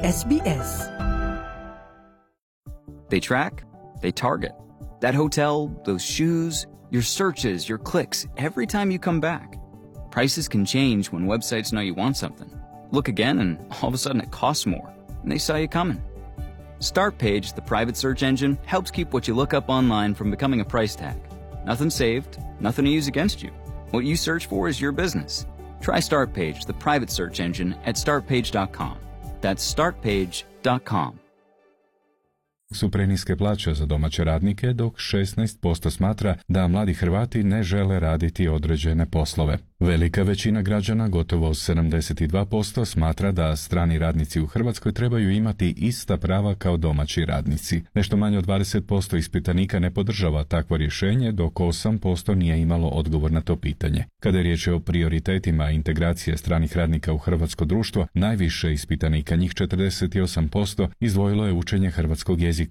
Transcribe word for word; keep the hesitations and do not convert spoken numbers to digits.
S B S. They track, they target. That hotel, those shoes, your searches, your clicks, every time you come back. Prices can change when websites know you want something. Look again and all of a sudden it costs more, and they saw you coming. Startpage, the private search engine, helps keep what you look up online from becoming a price tag. Nothing saved, nothing to use against you. What you search for is your business. Try Startpage, the private search engine, at startpage dot com. That's startpage dot com. Su preniske plaće za domaće radnike, dok šesnaest posto smatra da mladi Hrvati ne žele raditi određene poslove. Velika većina građana, gotovo sedamdeset dva posto, smatra da strani radnici u Hrvatskoj trebaju imati ista prava kao domaći radnici. Nešto manje od dvadeset posto ispitanika ne podržava takvo rješenje, dok osam posto nije imalo odgovor na to pitanje. Kada je riječ o prioritetima integracije stranih radnika u hrvatsko društvo, najviše ispitanika, njih četrdeset osam posto, izdvojilo je učenje hrvatskog jezika